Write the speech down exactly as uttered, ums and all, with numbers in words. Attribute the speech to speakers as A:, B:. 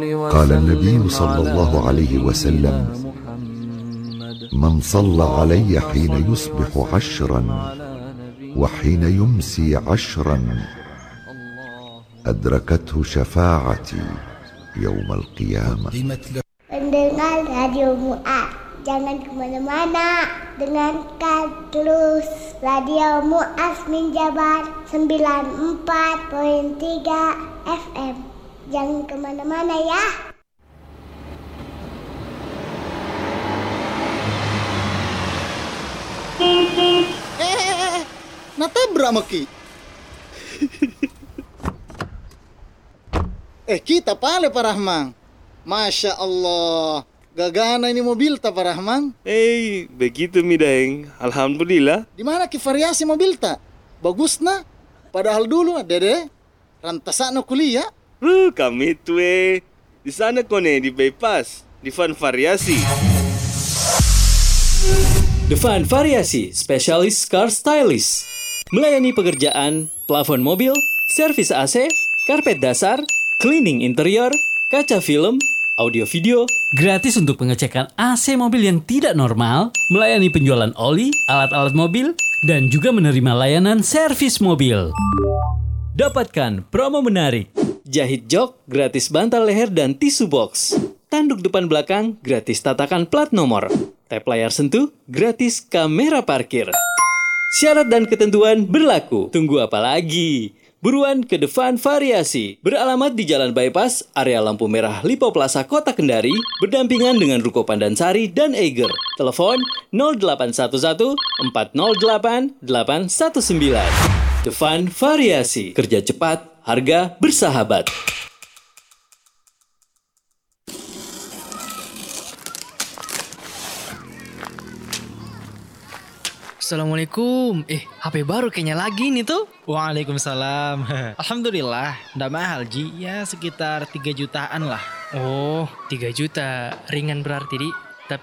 A: قال النبي صلى الله عليه وسلم: من صلى علي حين يصبح عشرا وحين يمسي عشرا أدركته شفاعتي يوم القيامة.
B: Pendengar Radio Mu'ad, jangan kemana-mana, dengarkan terus Radio Mu'ad Minjabar sembilan puluh empat koma tiga F M. Jangan kemana-mana ya.
C: Eh, natabrak maki. eh, kita pale Pak Rahman. Masya Allah, gagana ini mobil ta Pak Rahman.
D: Eh, begitu mi Daeng. Alhamdulillah.
C: Di mana ki variasi mobil ta? Bagus na. Padahal dulu Dede rantasana kuliah.
D: Uh, kami tu eh. Di sana kone di bypass, di Van Variasi.
E: The Van Variasi, spesialis car stylist. Melayani pekerjaan, plafon mobil, servis A C, karpet dasar, cleaning interior, kaca film, audio video.
F: Gratis untuk pengecekan A C mobil yang tidak normal, melayani penjualan oli, alat-alat mobil, dan juga menerima layanan servis mobil.
E: Dapatkan promo menarik. Jahit jok, gratis bantal leher dan tisu box. Tanduk depan belakang, gratis tatakan plat nomor. Tap layar sentuh, gratis kamera parkir. Syarat dan ketentuan berlaku. Tunggu apa lagi? Buruan ke The Van Variasi. Beralamat di Jalan Bypass, area lampu merah Lipo Plaza Kota Kendari, berdampingan dengan Ruko Pandansari dan Eiger. Telepon nol delapan satu satu empat nol delapan delapan satu sembilan. The Van Variasi. Kerja cepat, harga bersahabat.
G: Assalamualaikum. Eh, H P baru kayaknya lagi nih tuh.
H: Waalaikumsalam. Alhamdulillah, nggak mahal Ji. Ya sekitar tiga jutaan lah.
G: Oh, tiga juta. Ringan berarti, Di.